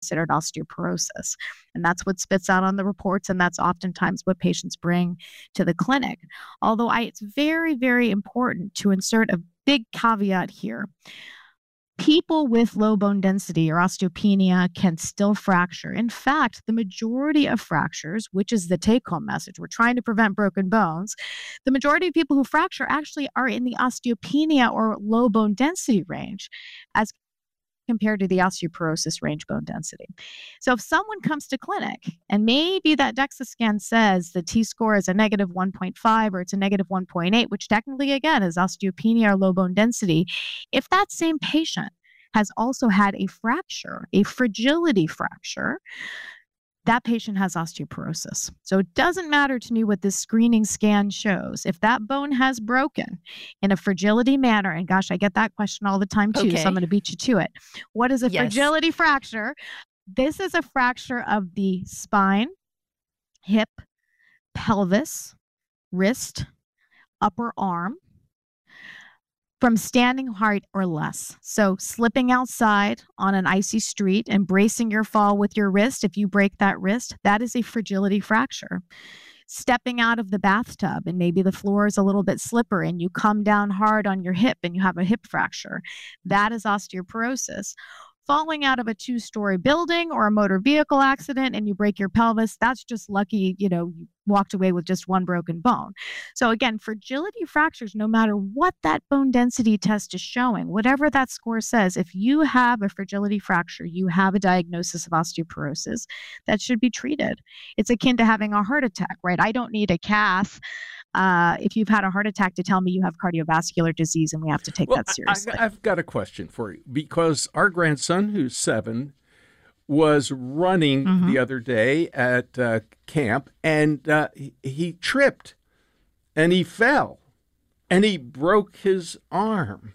considered osteoporosis. And that's what spits out on the reports, and that's oftentimes what patients bring to the clinic. Although it's very, very important to insert a big caveat here. People with low bone density or osteopenia can still fracture. In fact, the majority of fractures, which is the take-home message, we're trying to prevent broken bones, the majority of people who fracture actually are in the osteopenia or low bone density range as compared to the osteoporosis range bone density. So if someone comes to clinic and maybe that DEXA scan says the T-score is a negative 1.5 or it's a negative 1.8, which technically, again, is osteopenia or low bone density, if that same patient has also had a fracture, a fragility fracture, that patient has osteoporosis. So it doesn't matter to me what this screening scan shows. If that bone has broken in a fragility manner, and gosh, I get that question all the time too, so I'm going to beat you to it. What is a fragility fracture? This is a fracture of the spine, hip, pelvis, wrist, upper arm, from standing height or less. So slipping outside on an icy street and bracing your fall with your wrist, if you break that wrist, that is a fragility fracture. Stepping out of the bathtub and maybe the floor is a little bit slippery and you come down hard on your hip and you have a hip fracture, that is osteoporosis. Falling out of a 2-story building or a motor vehicle accident and you break your pelvis, that's just lucky, you walked away with just one broken bone. So again, fragility fractures, no matter what that bone density test is showing, whatever that score says, if you have a fragility fracture, you have a diagnosis of osteoporosis that should be treated. It's akin to having a heart attack, right? I don't need a cath if you've had a heart attack to tell me you have cardiovascular disease, and we have to take that seriously. I've got a question for you, because our grandson, who's 7, was running the other day at camp, and he tripped, and he fell, and he broke his arm.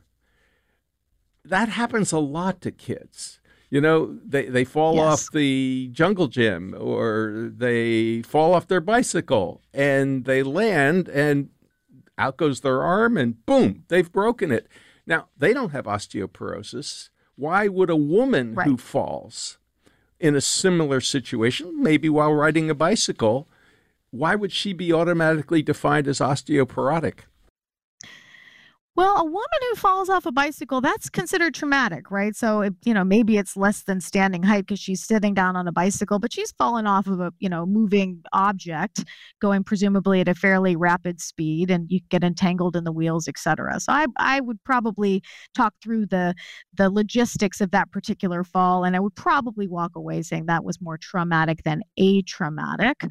That happens a lot to kids. They fall off the jungle gym, or they fall off their bicycle and they land and out goes their arm and boom, they've broken it. Now, they don't have osteoporosis. Why would a woman who falls in a similar situation, maybe while riding a bicycle, why would she be automatically defined as osteoporotic? Well, a woman who falls off a bicycle, that's considered traumatic, right? So, maybe it's less than standing height because she's sitting down on a bicycle, but she's fallen off of a, moving object going presumably at a fairly rapid speed, and you get entangled in the wheels, et cetera. So I would probably talk through the logistics of that particular fall, and I would probably walk away saying that was more traumatic than atraumatic.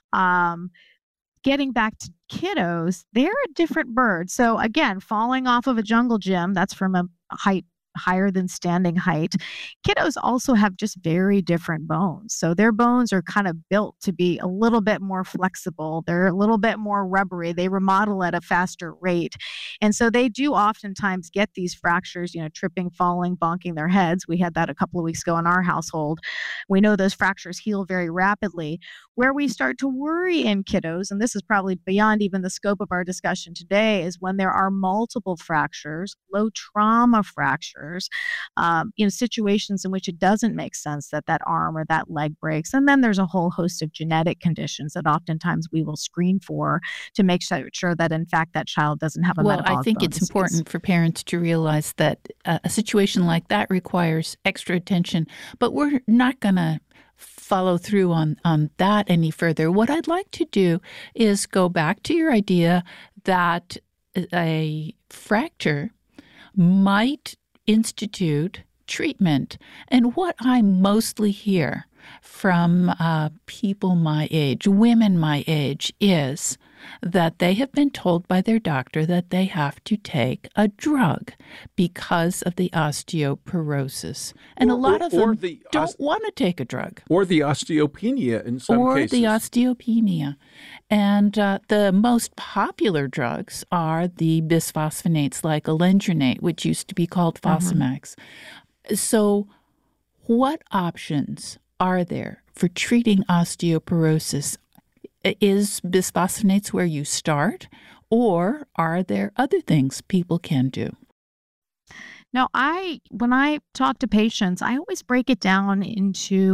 Getting back to kiddos, they're a different bird. So again, falling off of a jungle gym, that's from a height higher than standing height. Kiddos also have just very different bones. So their bones are kind of built to be a little bit more flexible. They're a little bit more rubbery. They remodel at a faster rate. And so they do oftentimes get these fractures, tripping, falling, bonking their heads. We had that a couple of weeks ago in our household. We know those fractures heal very rapidly. Where we start to worry in kiddos, and this is probably beyond even the scope of our discussion today, is when there are multiple fractures, low trauma fractures, situations in which it doesn't make sense that arm or that leg breaks. And then there's a whole host of genetic conditions that oftentimes we will screen for to make sure that, in fact, that child doesn't have a metabolic Well, I think bone it's disease. important for parents to realize that a situation like that requires extra attention, but we're not going to follow through on that any further. What I'd like to do is go back to your idea that a fracture might institute treatment. And what I mostly hear from people my age, women my age, is that they have been told by their doctor that they have to take a drug because of the osteoporosis. And a lot of them don't want to take a drug. Or the osteopenia in some cases. Or the osteopenia. And the most popular drugs are the bisphosphonates like alendronate, which used to be called Fosamax. So what options are there for treating osteoporosis? Is bisphosphonates where you start, or are there other things people can do? Now, when I talk to patients, I always break it down into